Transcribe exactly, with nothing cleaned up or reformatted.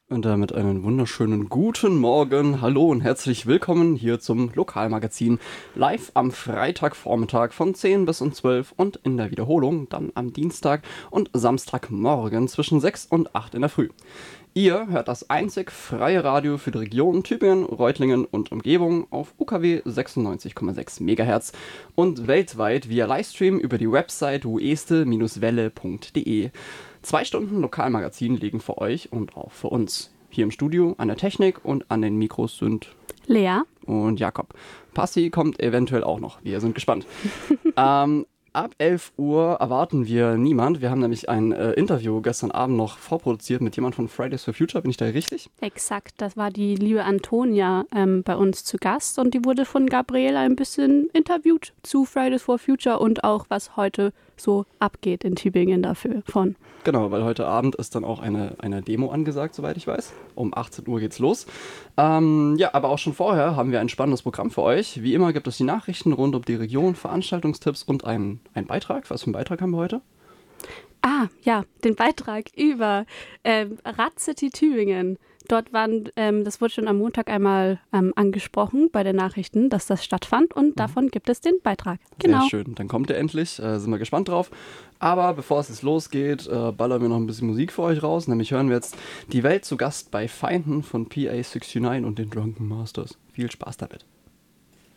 Und damit einen wunderschönen guten Morgen, hallo und herzlich willkommen hier zum Lokalmagazin. Live am Freitagvormittag von zehn bis um zwölf und in der Wiederholung dann am Dienstag und Samstagmorgen zwischen sechs und acht in der Früh. Ihr hört das einzig freie Radio für die Region Tübingen, Reutlingen und Umgebung auf U K W sechsundneunzig Komma sechs Megahertz und weltweit via Livestream über die Website ueste Welle punkt de. Zwei Stunden Lokalmagazin liegen für euch und auch für uns. Hier im Studio an der Technik und an den Mikros sind Lea und Jakob. Passi kommt eventuell auch noch. Wir sind gespannt. ähm, ab elf Uhr erwarten wir niemand. Wir haben nämlich ein äh, Interview gestern Abend noch vorproduziert mit jemand von Fridays for Future. Bin ich da richtig? Exakt, das war die liebe Antonia ähm, bei uns zu Gast und die wurde von Gabriela ein bisschen interviewt zu Fridays for Future und auch was heute so abgeht in Tübingen dafür von. Genau, weil heute Abend ist dann auch eine, eine Demo angesagt, soweit ich weiß. Um achtzehn Uhr geht's los. Ähm, ja, aber auch schon vorher haben wir ein spannendes Programm für euch. Wie immer gibt es die Nachrichten rund um die Region, Veranstaltungstipps und einen, einen Beitrag. Was für einen Beitrag haben wir heute? Ah, ja, den Beitrag über ähm, Rad City Tübingen. Dort waren, ähm, das wurde schon am Montag einmal ähm, angesprochen bei den Nachrichten, dass das stattfand und mhm. davon gibt es den Beitrag. Genau. Sehr schön, dann kommt er endlich, äh, sind wir gespannt drauf. Aber bevor es jetzt losgeht, äh, ballern wir noch ein bisschen Musik für euch raus. Nämlich hören wir jetzt Die Welt zu Gast bei Feinden von P A neunundsechzig und den Drunken Masters. Viel Spaß damit.